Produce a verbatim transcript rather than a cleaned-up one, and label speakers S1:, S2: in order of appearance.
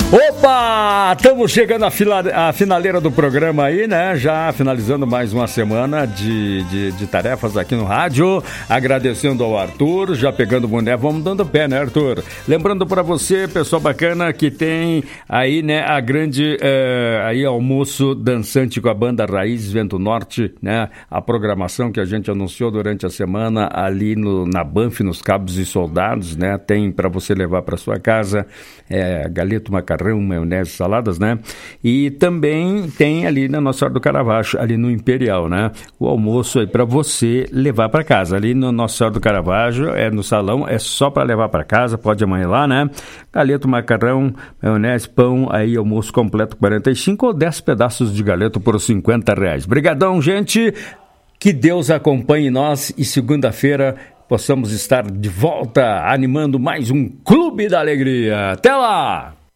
S1: Opa! Estamos chegando à, fila, à finaleira do programa aí, né? Já finalizando mais uma semana de, de, de tarefas aqui no rádio. Agradecendo ao Arthur, já pegando o boné, vamos dando pé, né, Arthur? Lembrando para você, pessoal bacana, que tem aí, né, a grande é, aí almoço dançante com a banda Raiz Vento Norte, né? A programação que a gente anunciou durante a semana ali no, na Banff, nos Cabos e Soldados, né? Tem para você levar para sua casa é, galeto, macarrão, maionese, saladas, né? E também tem ali na Nossa Senhora do Caravaggio, ali no Imperial, né? O almoço aí para você levar para casa. Ali no Nossa Senhora do Caravaggio, é no salão, é só para levar para casa, pode amanhã lá, né? Galeto, macarrão, maionese, pão, aí almoço completo quarenta e cinco ou dez pedaços de galeto por cinquenta reais. Brigadão, gente! Que Deus acompanhe nós e segunda-feira possamos estar de volta animando mais um Clube da Alegria. Até lá!